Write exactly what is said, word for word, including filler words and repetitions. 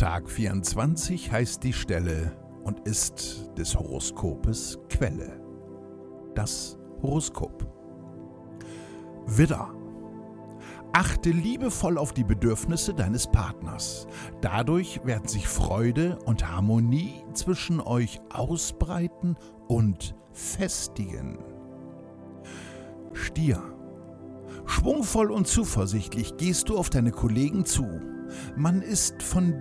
Tag vierundzwanzig heißt die Stelle und ist des Horoskopes Quelle. Das Horoskop. Widder. Achte liebevoll auf die Bedürfnisse deines Partners. Dadurch werden sich Freude und Harmonie zwischen euch ausbreiten und festigen. Stier. Schwungvoll und zuversichtlich gehst du auf deine Kollegen zu. Man ist von